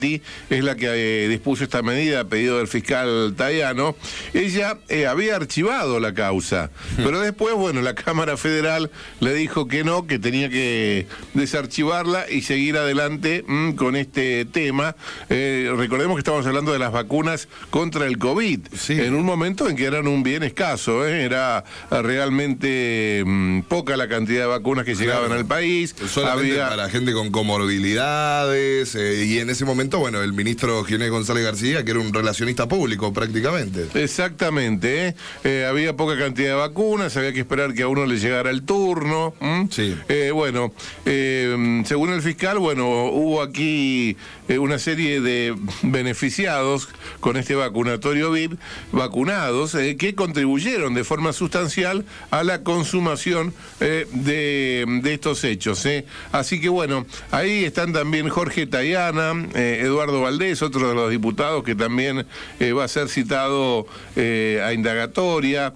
es la que dispuso esta medida a pedido del fiscal Tayano. Ella había archivado la causa, pero después, bueno, la Cámara Federal le dijo que no, que tenía que desarchivarla y seguir adelante con este tema. Recordemos que estamos hablando de las vacunas contra el COVID, sí, en un momento en que eran un bien escaso, era realmente poca la cantidad de vacunas que llegaban al país. Solamente para gente con comorbilidades, y en ese momento, bueno, el ministro Ginés González García, que era un relacionista público prácticamente. Exactamente, había poca cantidad de vacunas, había que esperar que a uno le llegara el turno. Sí. Bueno, según el fiscal, bueno, hubo aquí una serie de beneficiados con este vacunatorio VIP, vacunados, que contribuyeron de forma sustancial a la consumación de estos hechos. Así que bueno, ahí están también Jorge Tayana, Eduardo Valdés, otro de los diputados que también va a ser citado a indagatoria,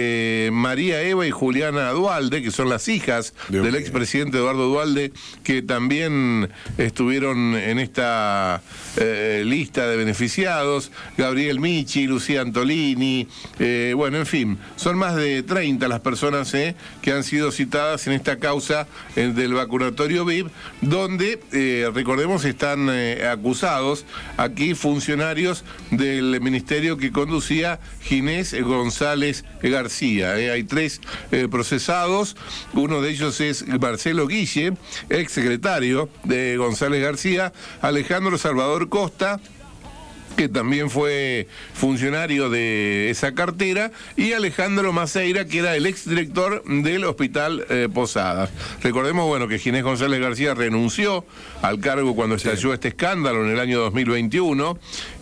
María Eva y Juliana Dualde, que son las hijas del expresidente Eduardo Dualde, que también estuvieron en esta lista de beneficiados, Gabriel Michi, Lucía Antolini, bueno, en fin, son más de 30 las personas que han sido citadas en esta causa del vacunatorio VIP, donde, recordemos, están acusados aquí funcionarios del ministerio que conducía Ginés González García. Hay 3 procesados, uno de ellos es Marcelo Guille, ex secretario de González García, Alejandro Salvador Costa, que también fue funcionario de esa cartera, y Alejandro Maceira, que era el exdirector del Hospital Posadas. Recordemos, bueno, que Ginés González García renunció al cargo cuando estalló este escándalo en el año 2021.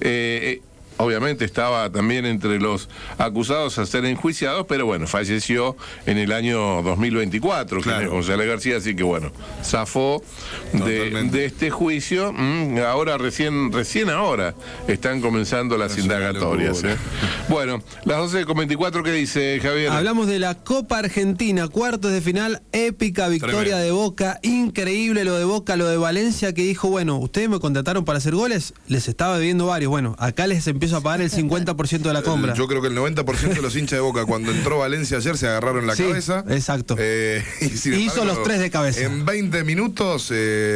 Obviamente estaba también entre los acusados a ser enjuiciados, pero bueno, falleció en el año 2024, claro, Ginés González García, así que bueno, zafó de este juicio. Ahora recién ahora están comenzando las indagatorias. Bueno, las 12:24, ¿qué dice Javier? Hablamos de la Copa Argentina, cuartos de final, épica victoria de Boca, increíble lo de Boca, lo de Valencia, que dijo, bueno, ustedes me contrataron para hacer goles, les estaba debiendo varios, bueno, acá les empiezo a pagar el 50% de la compra. Yo creo que el 90% de los hinchas de Boca, cuando entró Valencia ayer, se agarraron la cabeza. Exacto. Hizo los 3 de cabeza. En 20 minutos,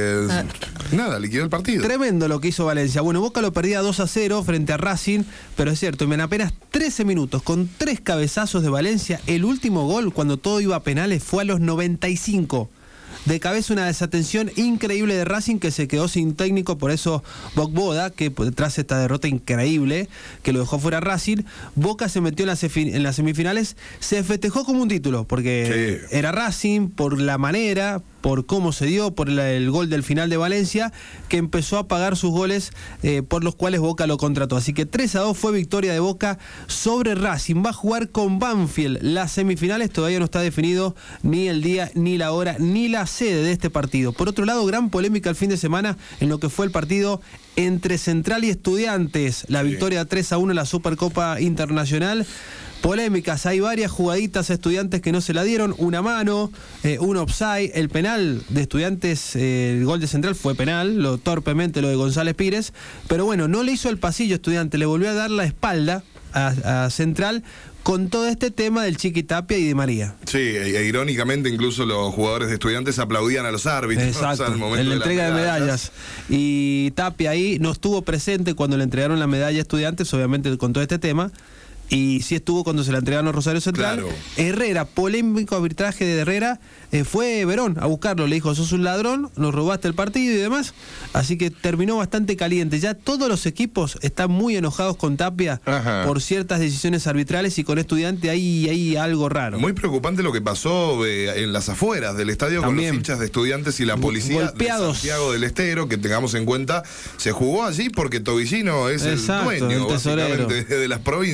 nada, liquidó el partido. Tremendo lo que hizo Valencia. Bueno, Boca lo perdía 2-0 frente a Racing, pero es cierto, en apenas 13 minutos, con 3 cabezazos de Valencia, el último gol, cuando todo iba a penales, fue a los 95. De cabeza, una desatención increíble de Racing, que se quedó sin técnico, por eso Bocboda, que tras esta derrota increíble que lo dejó fuera Racing, Boca se metió en las semifinales, se festejó como un título, porque era Racing, por la manera, por cómo se dio, por el gol del final de Valencia, que empezó a pagar sus goles por los cuales Boca lo contrató. Así que 3-2 fue victoria de Boca sobre Racing. Va a jugar con Banfield las semifinales, todavía no está definido ni el día, ni la hora, ni la sede de este partido. Por otro lado, gran polémica el fin de semana en lo que fue el partido entre Central y Estudiantes, la victoria 3-1 en la Supercopa Internacional. Polémicas, hay varias jugaditas a Estudiantes que no se la dieron, una mano, un offside, el penal de Estudiantes, el gol de Central fue penal, torpemente lo de González Pires, pero bueno, no le hizo el pasillo a Estudiantes, le volvió a dar la espalda a Central con todo este tema del Chiqui Tapia y de María. Sí, irónicamente incluso los jugadores de Estudiantes aplaudían a los árbitros. Exacto, en la entrega de medallas. Y Tapia ahí no estuvo presente cuando le entregaron la medalla a Estudiantes, obviamente con todo este tema. Y sí estuvo cuando se la entregaron a Rosario Central. Claro. Herrera, polémico arbitraje de Herrera, fue Verón a buscarlo, le dijo, sos un ladrón, nos robaste el partido y demás. Así que terminó bastante caliente. Ya todos los equipos están muy enojados con Tapia por ciertas decisiones arbitrales, y con Estudiante hay algo raro. Muy preocupante lo que pasó en las afueras del estadio también, con los hinchas de Estudiantes y la policía golpeados. De Santiago del Estero, que tengamos en cuenta, se jugó allí porque Tobillino es el dueño, el tesorero básicamente, de las provincias en algún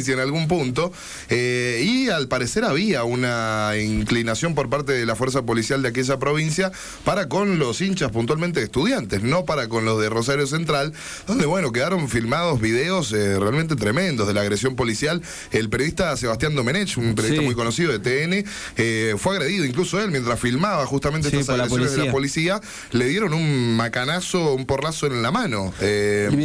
un punto, y al parecer había una inclinación por parte de la fuerza policial de aquella provincia para con los hinchas puntualmente estudiantes, no para con los de Rosario Central, donde bueno, quedaron filmados videos realmente tremendos de la agresión policial. El periodista Sebastián Domenech, un periodista muy conocido de TN, fue agredido, incluso él, mientras filmaba justamente estas agresiones de la policía, le dieron un macanazo, un porrazo en la mano.